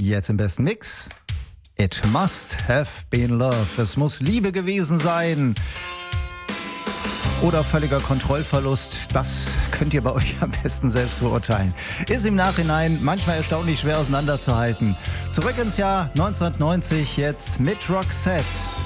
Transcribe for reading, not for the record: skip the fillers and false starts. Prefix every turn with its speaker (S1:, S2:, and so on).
S1: Jetzt im besten Mix. It must have been love. Es muss Liebe gewesen sein. Oder völliger Kontrollverlust. Das könnt ihr bei euch am besten selbst beurteilen. Ist im Nachhinein manchmal erstaunlich schwer auseinanderzuhalten. Zurück ins Jahr 1990 jetzt mit Roxette.